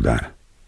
tog dana.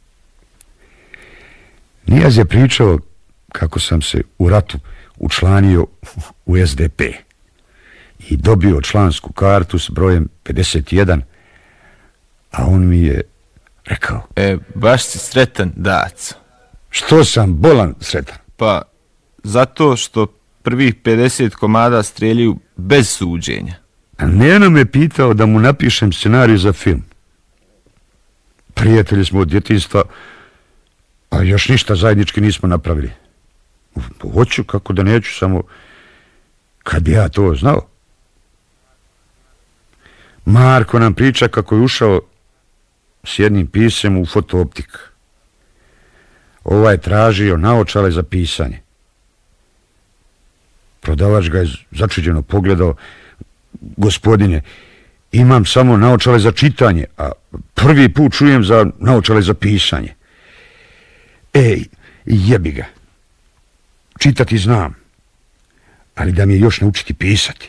Nijaz je pričao kako sam se u ratu učlanio u SDP i dobio člansku kartu s brojem 51, a on mi je rekao: baš si sretan, Daco. Što sam bolan sretan? Pa, zato što prvih 50 komada streljaju bez suđenja. A Neno me pitao da mu napišem scenarij za film. Prijatelji smo od djetinjstva, a još ništa zajednički nismo napravili. Hoću, kako da neću, samo kad bi ja to znao. Marko nam priča kako je ušao s jednim pisem u fotooptik. Ovaj je tražio naočale za pisanje. Prodavač ga je začuđeno pogledao: Gospodine, imam samo naočale za čitanje, a prvi put čujem za naočale za pisanje. Jebi ga. Čitati znam, ali da mi je još naučiti pisati.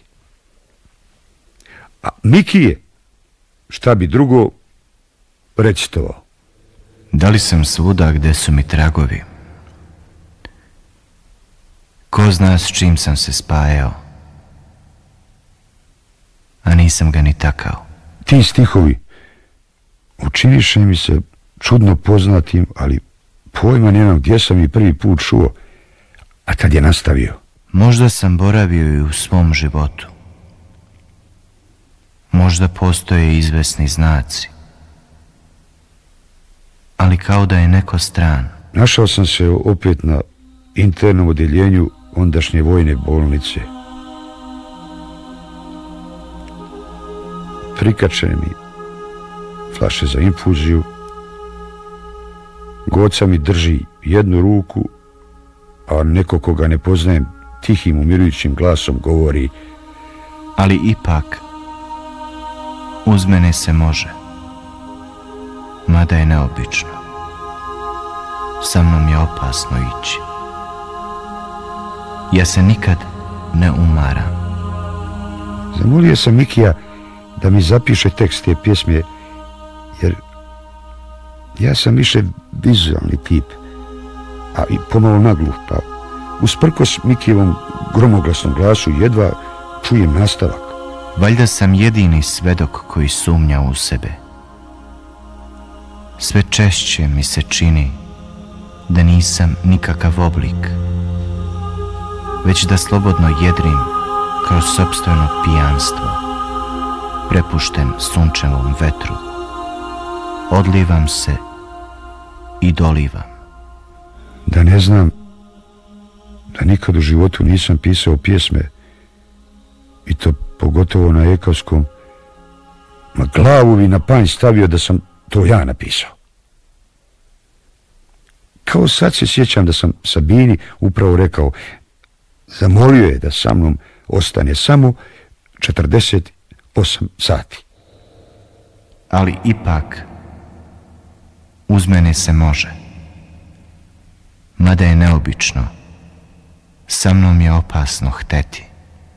A Mikije, šta bi drugo recitovao? Da li sam svuda gde su mi tragovi? Ko zna s čim sam se spajao, a nisam ga ni takao. Ti stihovi učiniše mi se čudno poznatim, ali pojma nemam gdje sam ih prvi put čuo, a tad je nastavio: Možda sam boravio i u svom životu. Možda postoje izvesni znaci, ali kao da je neko stran. Našao sam se opet na internom odjeljenju ondašnje vojne bolnice. Prikačene mi flaše za infuziju. Goca mi drži jednu ruku, a neko koga ne poznajem tihim umirujućim glasom govori: Ali ipak, uz mene se može, mada je neobično. Sa mnom je opasno ići. Ja se nikad ne umaram. Zamolio sam Mikija da mi zapiše tekst te pjesme, jer ja sam više vizualni tip, a i pomalo nagluh, pa usprkos Mikijevom gromoglasnom glasu jedva čujem nastavak. Valjda sam jedini svedok koji sumnja u sebe. Sve češće mi se čini da nisam nikakav oblik, već da slobodno jedrim kroz sopstveno pijanstvo, prepušten sunčevom vetru. Odlivam se i dolivam. Da ne znam da nikad u životu nisam pisao pjesme, i to pogotovo na ekavskom, ma glavu bi na panj stavio da sam to ja napisao. Kao sad se sjećam da sam Sabini upravo rekao: zamolio je da sa mnom ostane samo 48 sati. Ali ipak, uz mene se može, mada je neobično. Sa mnom je opasno hteti.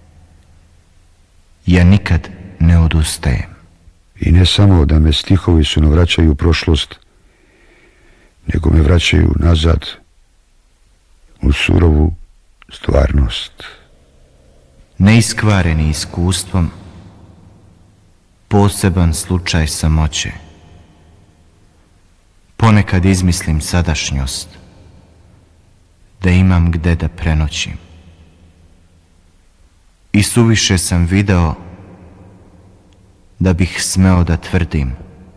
Ja nikad ne odustajem. I ne samo da me stihovi sunovraćaju u prošlost, nego me vraćaju nazad u surovu stvarnost. Neiskvareni iskustvom, poseban slučaj samoće. Ponekad izmislim sadašnjost, da imam gde da prenoćim. I suviše sam video da bih smeo da tvrdim.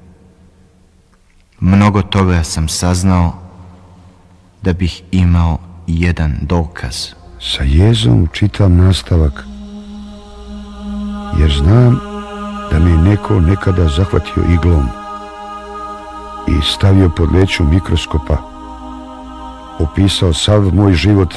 Mnogo toga sam saznao da bih imao jedan dokaz. Sa jezom čitam nastavak, jer znam da me neko nekada zahvatio iglom i stavio pod leću mikroskopa, opisao sav moj život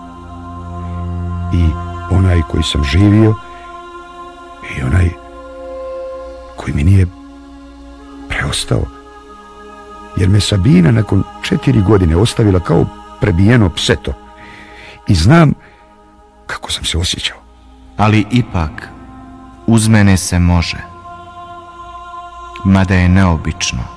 i onaj koji sam živio i onaj koji mi nije preostao, jer me Sabina nakon 4 godine ostavila kao prebijeno pseto i znam kako sam se osjećao. Ali ipak, uz mene se može, mada je neobično.